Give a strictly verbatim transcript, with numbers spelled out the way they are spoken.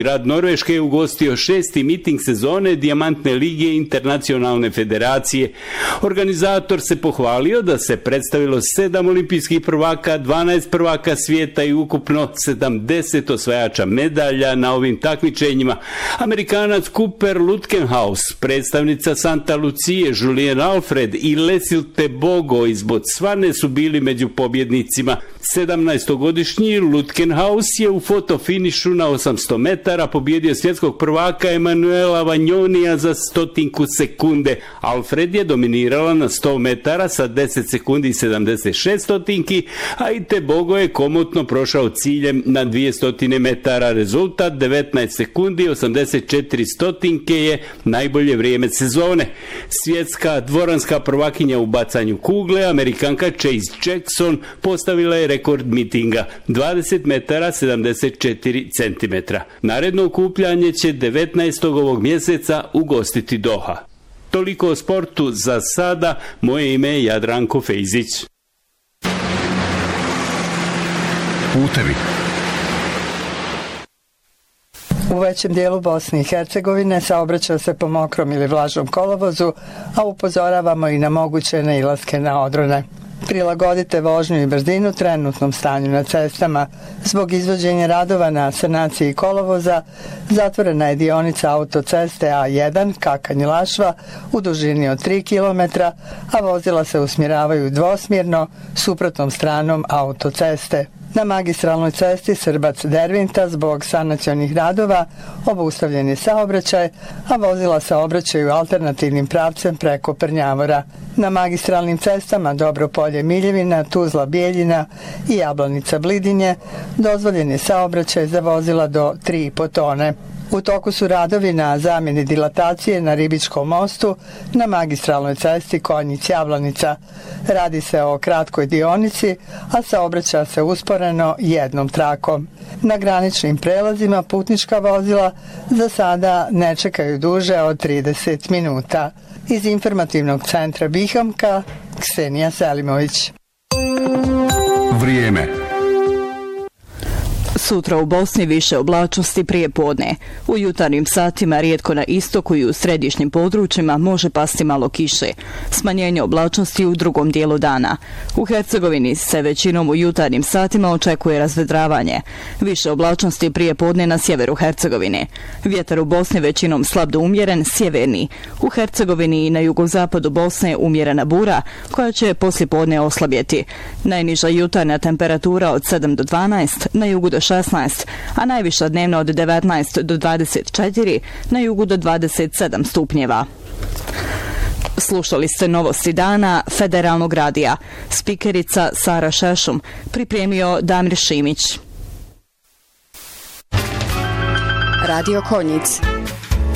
Grad Norveške je ugostio šesti miting sezone Dijamantne lige Internacionalne federacije. Organizator se pohvalio da se predstavilo sedam olimpijskih prvaka, dvanaest prvaka svijeta i ukupno sedamdeset osvajača medalja na ovim takmičenjima. Amerikanac Cooper Lutkenhaus, predstavnica Santa Lucije Julien Alfred i Lesil Tebogo iz Botsvane su bili među pobjednicima. sedamnaestogodišnji Lutkenhaus je u fotofinišu na osamsto metara pobjedio svjetskog prvaka Emanuela Vanjonija za stotinku sekunde. Alfred je dominirala na sto metara sa deset sekundi i sedamdeset šest stotinki, a i Tebogo je komotno prošao ciljem na dvjesto metara. Rezultat devetnaest sekundi i osamdeset četiri stotinke je najbolje vrijeme sezone. Svjetska dvoranska prvakinja u bacanju kugle, Amerikanka Chase Jackson, postavila je rekord mitinga dvadeset metara sedamdeset četiri centimetra. Naredno okupljanje će devetnaestog ovog mjeseca ugostiti Doha. Toliko o sportu za sada. Moje ime je Jadranko Fejzić. Putevi. U većem dijelu Bosne i Hercegovine saobraća se po mokrom ili vlažnom kolovozu, a upozoravamo i na moguće nailaske na odrone. Prilagodite vožnju i brzinu trenutnom stanju na cestama. Zbog izvođenja radova na sanaciji kolovoza zatvorena je dionica autoceste A jedan Kakanj-Lašva u dužini od tri kilometra, a vozila se usmjeravaju dvosmjerno suprotnom stranom autoceste. Na magistralnoj cesti Srbac-Dervinta zbog sanacionih radova obustavljen je saobraćaj, a vozila saobraćaju alternativnim pravcem preko Prnjavora. Na magistralnim cestama Dobropolje-Miljevina, Tuzla-Bijeljina i Jablanica-Blidinje dozvoljen je saobraćaj za vozila do tri i po tone. U toku su radovi na zamjeni dilatacije na Ribičkom mostu na magistralnoj cesti Konjic-Jablanica. Radi se o kratkoj dionici, a saobraća se usporeno jednom trakom. Na graničnim prelazima putnička vozila za sada ne čekaju duže od trideset minuta. Iz informativnog centra Bihamka, Ksenija Selimović. Vrijeme. Sutra u Bosni više oblačnosti prije podne. U jutarnjim satima rijetko na istoku i u središnjim područjima može pasti malo kiše. Smanjenje oblačnosti u drugom dijelu dana. U Hercegovini se većinom u jutarnjim satima očekuje razvedravanje. Više oblačnosti prije podne na sjeveru Hercegovine. Vjetar u Bosni većinom slab do umjeren, sjeverni. U Hercegovini i na jugozapadu Bosne umjerena bura koja će poslije podne oslabjeti. Najniža jutarnja temperatura od sedam do dvanaest, na jugu do šesnaest, a najviša dnevno od devetnaest do dvadeset četiri, na jugu do dvadeset sedam stupnjeva. Slušali ste novosti dana Federalnog radija. Spikerica Sara Šešum, pripremio Damir Šimić. Radio Konjic.